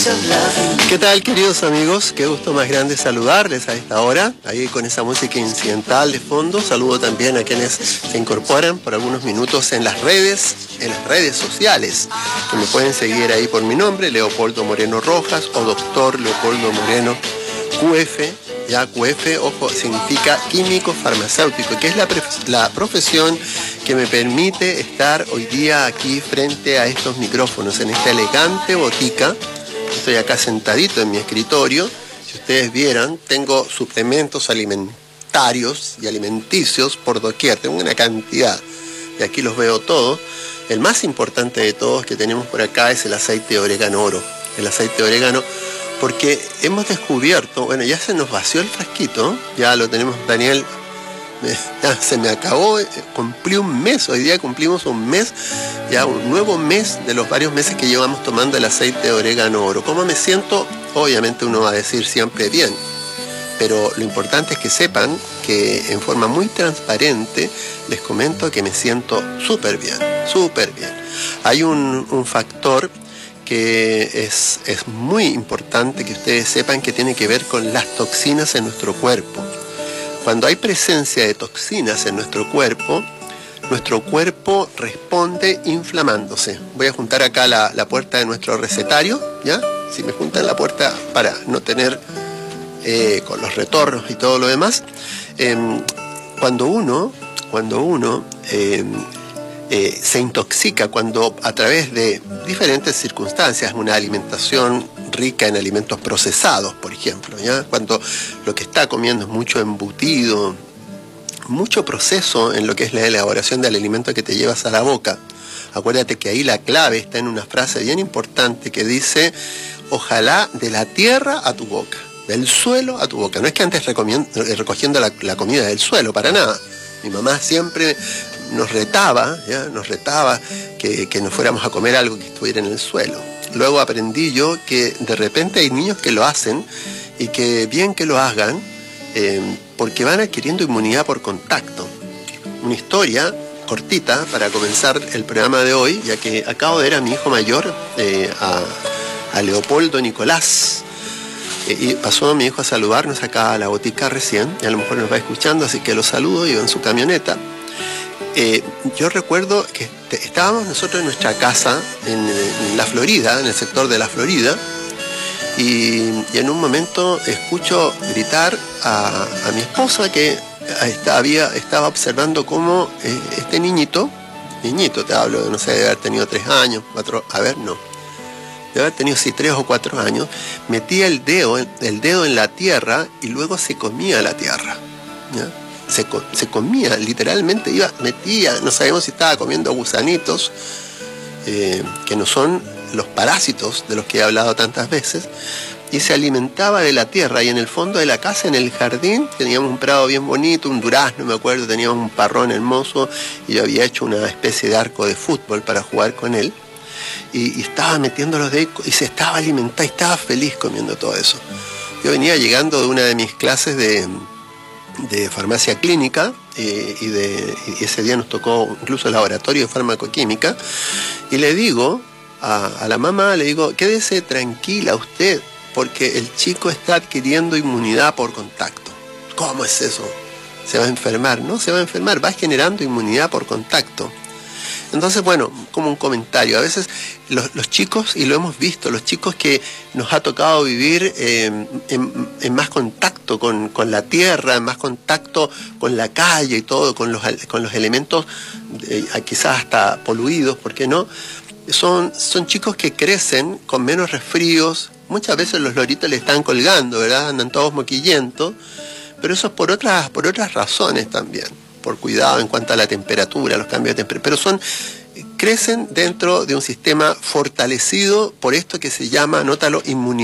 ¿Qué tal, queridos amigos? Qué gusto más grande saludarles a esta hora, ahí con esa música incidental de fondo. Saludo también a quienes se incorporan por algunos minutos en las redes sociales, que me pueden seguir ahí por mi nombre, Leopoldo Moreno Rojas, o Doctor Leopoldo Moreno QF. Ya QF, ojo, significa químico farmacéutico, que es la profesión que me permite estar hoy día aquí frente a estos micrófonos, en esta elegante botica. Estoy acá sentadito en mi escritorio. Si ustedes vieran, tengo suplementos alimentarios y alimenticios por doquier. Tengo una cantidad, y aquí los veo todos. El más importante de todos que tenemos por acá es el aceite de orégano oro. El aceite de orégano, porque hemos descubierto, bueno, ya se nos vació el frasquito, ya lo tenemos, Daniel, ya se me acabó, cumplí un mes, hoy día cumplimos un mes, ya un nuevo mes de los varios meses que llevamos tomando el aceite de orégano oro. ¿Cómo me siento? Obviamente uno va a decir siempre bien, pero lo importante es que sepan que en forma muy transparente les comento que me siento súper bien, súper bien. Hay un factor que es muy importante que ustedes sepan, que tiene que ver con las toxinas en nuestro cuerpo. Cuando hay presencia de toxinas en nuestro cuerpo responde inflamándose. Voy a juntar acá la puerta de nuestro recetario, ¿ya? Si me juntan la puerta para no tener con los retornos y todo lo demás. Cuando uno se intoxica, cuando a través de diferentes circunstancias, una alimentación rica en alimentos procesados, por ejemplo, ¿ya? Cuando lo que está comiendo es mucho embutido, mucho proceso en lo que es la elaboración del alimento que te llevas a la boca. Acuérdate que ahí la clave está en una frase bien importante que dice: ojalá de la tierra a tu boca, del suelo a tu boca. No es que antes recogiendo la comida del suelo, para nada. Mi mamá siempre nos retaba, ¿ya? Nos retaba que nos fuéramos a comer algo que estuviera en el suelo. Luego aprendí yo que de repente hay niños que lo hacen, y que bien que lo hagan, porque van adquiriendo inmunidad por contacto. Una historia cortita para comenzar el programa de hoy, ya que acabo de ver a mi hijo mayor, a Leopoldo Nicolás, y pasó mi hijo a saludarnos acá a la botica recién, y a lo mejor nos va escuchando, así que lo saludo, iba en su camioneta. Yo recuerdo que estábamos nosotros en nuestra casa en la Florida, en el sector de la Florida, y en un momento escucho gritar a mi esposa, que estaba observando cómo este niñito, te hablo, no sé, de haber tenido 3 años, 4, de haber tenido 3 o 4 años, metía el dedo en la tierra y luego se comía la tierra, ¿ya? Se comía, literalmente metía, no sabemos si estaba comiendo gusanitos, que no son los parásitos de los que he hablado tantas veces, y se alimentaba de la tierra. Y en el fondo de la casa, en el jardín, teníamos un prado bien bonito, un durazno, me acuerdo, teníamos un parrón hermoso, y yo había hecho una especie de arco de fútbol para jugar con él, y estaba metiendo los dedos, y se estaba alimentando, y estaba feliz comiendo todo eso. Yo venía llegando de una de mis clases de farmacia clínica, y ese día nos tocó incluso el laboratorio de farmacoquímica, y le digo a la mamá, le digo: quédese tranquila usted, porque el chico está adquiriendo inmunidad por contacto. ¿Cómo es eso? ¿Se va a enfermar? No se va a enfermar, va generando inmunidad por contacto. Entonces, bueno, como un comentario, a veces los chicos, y lo hemos visto, los chicos que nos ha tocado vivir en más contacto con la tierra, en más contacto con la calle y todo, con los elementos quizás hasta poluidos, ¿por qué no? Son chicos que crecen con menos resfríos. Muchas veces los loritos le están colgando, ¿verdad? Andan todos moquillentos, pero eso es por otras razones también, por cuidado en cuanto a la temperatura, los cambios de temperatura, pero crecen dentro de un sistema fortalecido por esto que se llama, anótalo, inmunidad.